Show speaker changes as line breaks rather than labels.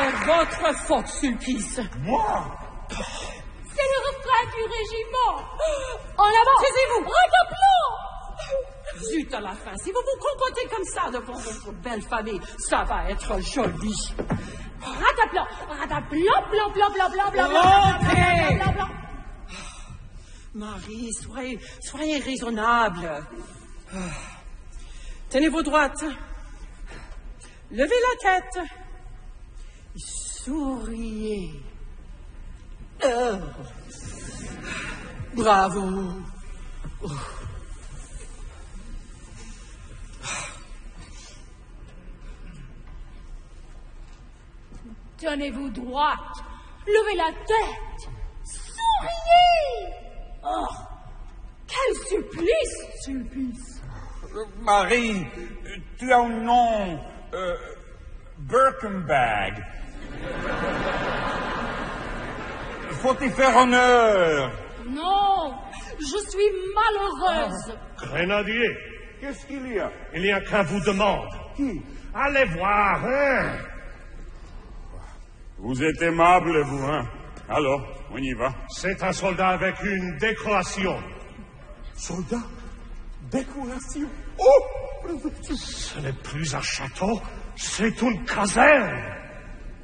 C'est votre faute, Sulpice.
Moi?
C'est le refrain du régiment. En avant.
Taisez-vous.
Rataplan.
Zut à la fin, si vous vous comportez comme ça devant votre belle famille, ça va être joli.
Rataplan. Rataplan, blanc, blanc, blanc, blanc, blanc,
Montez.
blanc, blanc.
Marie, soyez raisonnable. Tenez-vous droite. Levez la tête. Souriez. Bravo.
Tenez-vous droite. Levez la tête. Souriez. Oh, quel supplice, Sulpice.
Marie, tu as un nom... Birkenbag. Il faut y faire honneur.
Non, je suis malheureuse.
Grenadier,
Qu'est-ce qu'il y a?
il n'y a qu'un vous demande.
Qui?
Allez voir, hein?
Vous êtes aimable, vous, hein? Alors, on y va.
C'est un soldat avec une décoration.
Soldat? Décoration? Oh!
Ce n'est plus un château, c'est une caserne.